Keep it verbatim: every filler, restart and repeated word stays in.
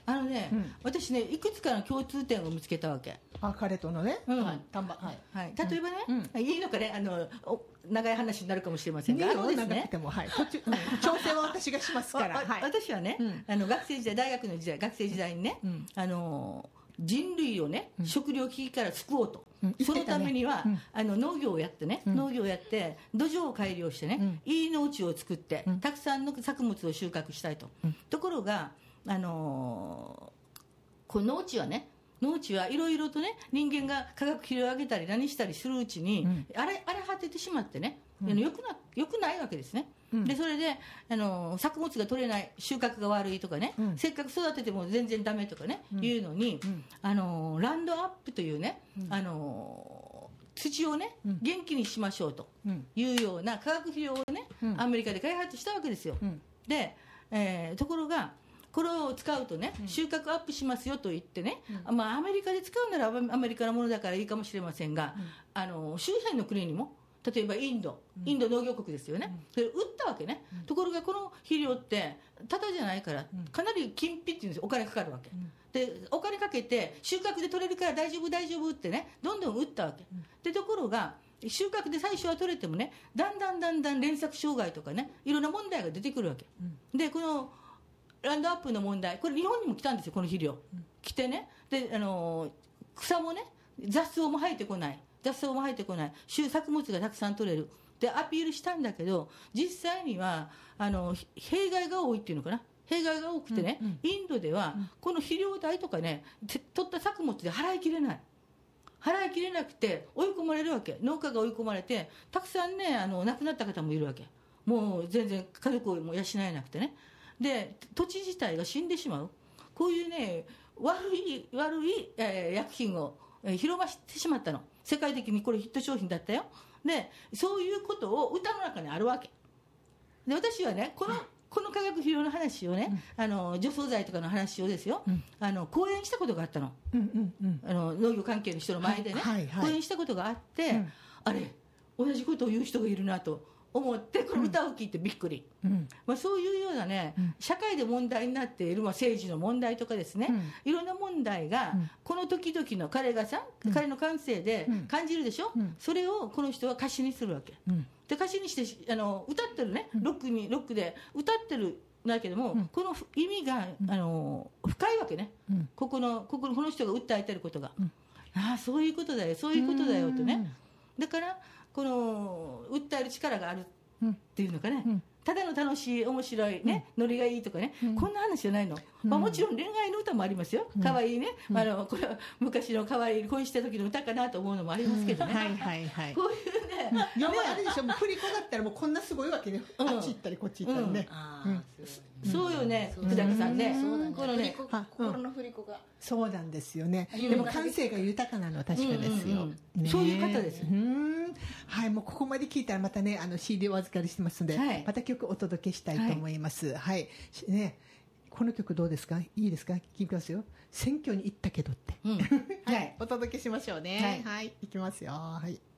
あのね、うん、私ねいくつかの共通点を見つけたわけ。 あ、彼とのね、 うん、 はい、丹波、はい、 はい、例えばね、 うん、 いいのかね、あの長い話になるかもしれませんが、あのですね、 長くても、はい、途中、うん、調整は私がしますから、 はい、私はね、うん、あの学生時代、大学の時代、学生時代にね、うん、あの人類をね、うん、食糧危機から救おうと、うん、そのためには、うん、あの農業をやってね、うん、農業をやって土壌を改良してね、うん、いい農地を作って、うん、たくさんの作物を収穫したいと、うん、ところが、あのー、この農地はね、農地はいろいろとね、人間が化学肥料をあげたり何したりするうちに、うん、荒れ荒れ果ててしまってね、うん、よくな、よくないわけですね、うん、でそれで、あの作物が取れない、収穫が悪いとかね、うん、せっかく育てても全然ダメとかね、うん、いうのに、うん、あのランドアップというね、うん、あの土をね、うん、元気にしましょうというような化学肥料をね、うん、アメリカで開発したわけですよ、うん、で、えー、ところがこれを使うとね、収穫アップしますよと言ってね、うん、まあ、アメリカで使うならアメリカのものだからいいかもしれませんが、うん、あの周辺の国にも、例えばインド、インド農業国ですよね、うん、それ売ったわけね、うん、ところがこの肥料ってただじゃないからかなり金費っていうんですよ、お金かかるわけ、うん、でお金かけて収穫で取れるから大丈夫大丈夫ってね、どんどん売ったわけ、うん、でところが収穫で最初は取れてもね、だんだんだんだん連作障害とかね、いろんな問題が出てくるわけ、うん、でこのランドアップの問題、これ日本にも来たんですよ、この肥料、うん、来てね、であの草もね、雑草も生えてこない、雑草も生えてこない、作物がたくさん取れるでアピールしたんだけど、実際にはあの弊害が多いっていうのかな、弊害が多くてね、うんうん、インドではこの肥料代とかね、取った作物で払いきれない、払いきれなくて追い込まれるわけ、農家が追い込まれて、たくさんね、あの亡くなった方もいるわけ、もう全然家族をも養えなくてね、で土地自体が死んでしまう、こういうね悪い悪い、えー、薬品を、えー、広まってしまったの、世界的にこれヒット商品だったよ、でそういうことを歌の中にあるわけで、私はねこのこの化学肥料の話をね、うん、あの除草剤とかの話をですよ、うん、あの講演したことがあったの、うんうんうん、あの農業関係の人の前でね、はいはいはい、講演したことがあって、うん、あれ同じことを言う人がいるなと思って、この歌を聴いてびっくり、うんまあ、そういうようなね、うん、社会で問題になっている、まあ、政治の問題とかですね、うん、いろんな問題が、うん、この時々の彼がさ、うん、彼の感性で感じるでしょ、うん、それをこの人は歌詞にするわけ、うん、で歌詞にしてあの歌ってるね、ロックにロックで歌ってるんだけども、うん、この意味があの深いわけね、うん、ここのここのこの人が訴えてることが、うん、ああそういうことだよそういうことだよとね、だからこの訴える力があるっていうのかね、うん、ただの楽しい面白いね、うん、ノリがいいとかね、うん、こんな話じゃないの、うんまあ、もちろん恋愛の歌もありますよ、可愛いね、うん、あのこれは昔の可愛い恋した時の歌かなと思うのもありますけどね、うん、はいはいはい、こういうね、 うん、いやあれでしょ、もう振り子だったらもうこんなすごいわけね、うん、あっち行ったりこっち行ったりね、うんうんうん、そうよね、福高さんね、 そうだね、このね心の振り子が、 そうなんですよね、でも感性が豊かなのは確かですよ、うんうんね、そういう方です、うん、 はい、もうここまで聞いたらまたね、あの シーディー お預かりしてますので、はい、また曲お届けしたいと思います、はいはい、ね、この曲どうですか、いいですか、聞きますよ、選挙に行ったけどって、うんはい、お届けしましょうね、はい、はい、いきますよ、はい。